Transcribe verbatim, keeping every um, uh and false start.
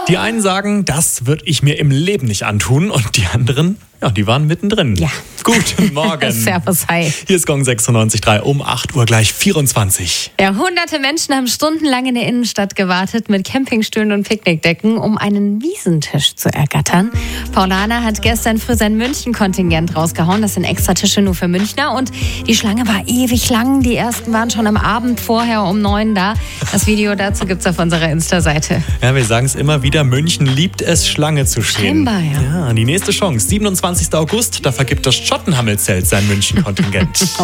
Die einen sagen, das würde ich mir im Leben nicht antun. Und die anderen, ja, die waren mittendrin. Ja. Guten Morgen. Servus, hi. Hier ist Gong sechsundneunzig Komma drei um acht Uhr gleich vierundzwanzig. Ja, hunderte Menschen haben stundenlang in der Innenstadt gewartet mit Campingstühlen und Picknickdecken, um einen Wiesentisch zu ergattern. Paulaner hat gestern früh sein München-Kontingent rausgehauen. Das sind extra Tische nur für Münchner. Und die Schlange war ewig lang. Die ersten waren schon am Abend vorher um neun da. Das Video dazu gibt's auf unserer Insta-Seite. Ja, wir sagen es immer wieder, München liebt es, Schlange zu stehen. Scheinbar, ja. Ja, die nächste Chance, siebenundzwanzigster August, da vergibt das Schottenhammelzelt sein München-Kontingent.